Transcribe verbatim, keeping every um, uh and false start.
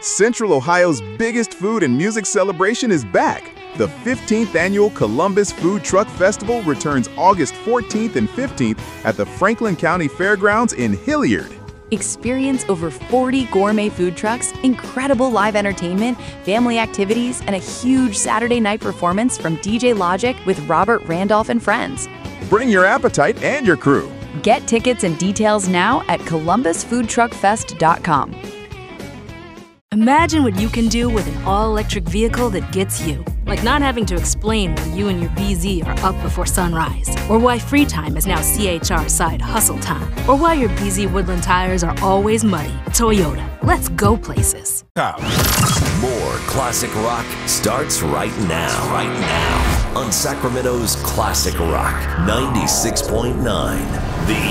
Central Ohio's biggest food and music celebration is back. The fifteenth Annual Columbus Food Truck Festival returns August fourteenth and fifteenth at the Franklin County Fairgrounds in Hilliard. Experience over forty gourmet food trucks, incredible live entertainment, family activities, and a huge Saturday night performance from D J Logic with Robert Randolph and friends. Bring your appetite and your crew. Get tickets and details now at columbus food truck fest dot com. Imagine what you can do with an all-electric vehicle that gets you. Like not having to explain why you and your B Z are up before sunrise, or why free time is now C H R side hustle time, or why your B Z Woodland tires are always muddy. Toyota, let's go places. More classic rock starts right now. Right now on Sacramento's Classic Rock ninety-six point nine. The